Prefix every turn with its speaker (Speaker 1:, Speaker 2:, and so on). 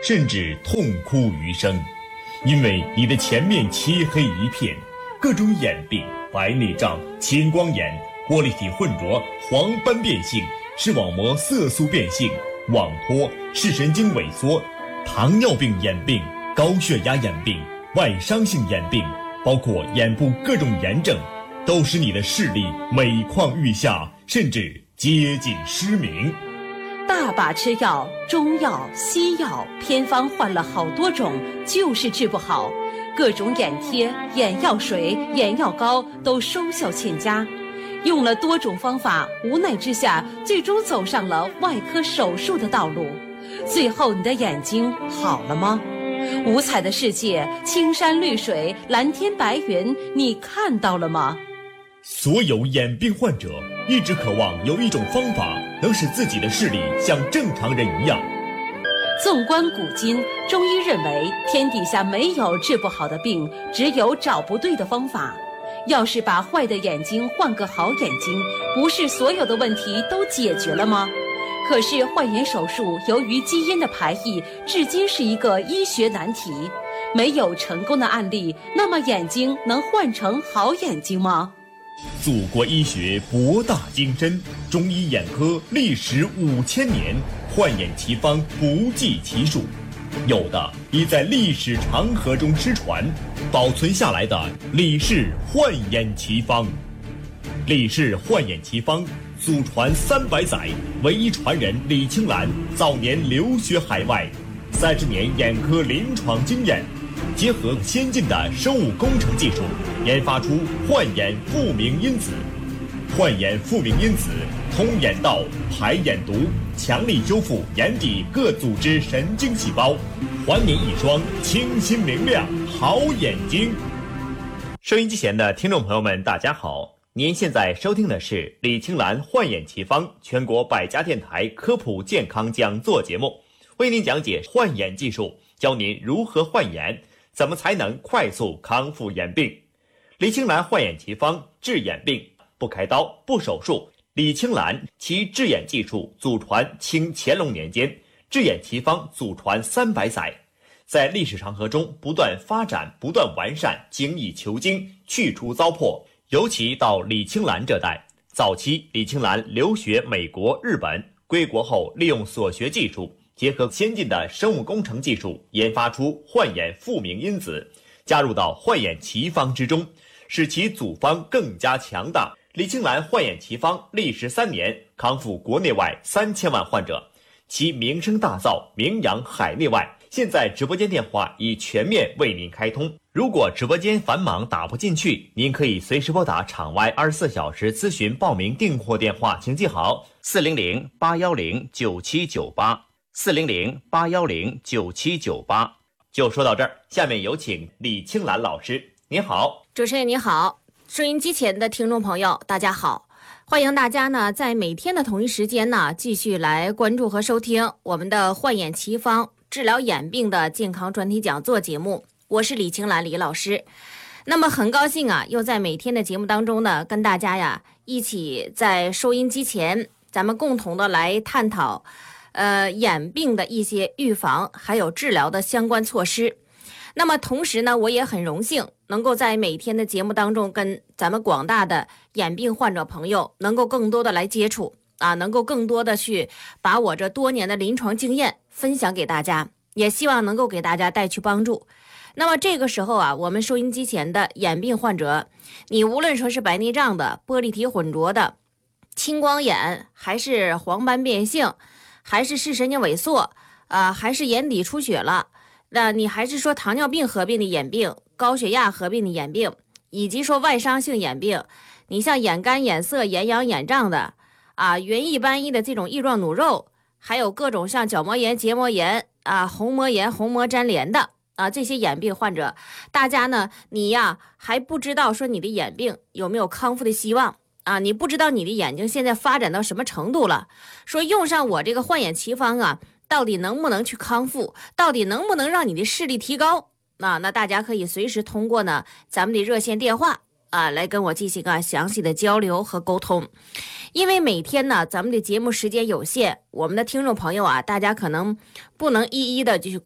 Speaker 1: 甚至痛哭余生，因为你的前面漆黑一片，各种眼病、白内障、青光眼、玻璃体混浊、黄斑变性、视网膜色素变性、网脱、视神经萎缩、糖尿病眼病、高血压眼病、外伤性眼病，包括眼部各种炎症，都使你的视力每况愈下，甚至接近失明。
Speaker 2: 大把吃药，中药、西药，偏方换了好多种，就是治不好。各种眼贴、眼药水、眼药膏都收效欠佳。用了多种方法，无奈之下，最终走上了外科手术的道路。最后你的眼睛好了吗？五彩的世界，青山绿水，蓝天白云，你看到了吗？
Speaker 1: 所有眼病患者一直渴望有一种方法能使自己的视力像正常人一样。
Speaker 2: 纵观古今，中医认为天底下没有治不好的病，只有找不对的方法。要是把坏的眼睛换个好眼睛，不是所有的问题都解决了吗？可是换眼手术由于基因的排异，至今是一个医学难题，没有成功的案例。那么眼睛能换成好眼睛吗？
Speaker 1: 祖国医学博大精深，中医眼科历时5000年，换眼奇方不计其数。有的已在历史长河中失传，保存下来的李氏换眼奇方。李氏换眼奇方祖传300载，唯一传人李青兰早年留学海外，30年眼科临床经验，结合先进的生物工程技术，研发出换眼复明因子。换眼复明因子通眼道、排眼毒，强力修复眼底各组织神经细胞，还你一双清新明亮好眼睛。收音机前的听众朋友们，大家好，您现在收听的是李青兰换眼奇方全国百家电台科普健康讲座节目，为您讲解换眼技术，教您如何换眼，怎么才能快速康复眼病。李青兰换眼奇方治眼病不开刀不手术。李青兰其治眼技术祖传清乾隆年间，治眼奇方祖传300载，在历史长河中不断发展，不断完善，精益求精，去除糟粕。尤其到李青兰这代，早期李青兰留学美国、日本，归国后利用所学技术，结合先进的生物工程技术，研发出换眼复明因子，加入到换眼奇方之中，使其祖方更加强大。李青兰换眼奇方历时3年，康复国内外3000万患者，其名声大噪，名扬海内外。现在直播间电话已全面为您开通，如果直播间繁忙打不进去，您可以随时拨打场外24小时咨询报名订货电话，请记好400-810-9798，400-810-9798。就说到这儿，下面有请李青兰老师。您好。
Speaker 3: 主持人你好，收音机前的听众朋友大家好，欢迎大家呢在每天的同一时间呢继续来关注和收听我们的换眼奇方治疗眼病的健康专题讲座节目，我是李青兰李老师。那么很高兴啊，又在每天的节目当中呢跟大家呀一起在收音机前，咱们共同的来探讨眼病的一些预防还有治疗的相关措施。那么同时呢，我也很荣幸能够在每天的节目当中跟咱们广大的眼病患者朋友能够更多的来接触啊，能够更多的去把我这多年的临床经验分享给大家，也希望能够给大家带去帮助。那么这个时候啊，我们收音机前的眼病患者，你无论说是白内障的、玻璃体混浊的、青光眼，还是黄斑变性，还是视神经萎缩还是眼底出血了，那你还是说糖尿病合并的眼病、高血压合并的眼病，以及说外伤性眼病，你像眼干、眼涩、眼痒、眼胀的云翳斑翳的这种液状脓肉，还有各种像角膜炎、结膜炎虹膜炎、虹膜粘连的这些眼病患者，大家呢你呀还不知道说你的眼病有没有康复的希望你不知道你的眼睛现在发展到什么程度了，说用上我这个换眼奇方到底能不能去康复，到底能不能让你的视力提高那大家可以随时通过呢咱们的热线电话来跟我进行详细的交流和沟通。因为每天呢咱们的节目时间有限，我们的听众朋友大家可能不能一一的就是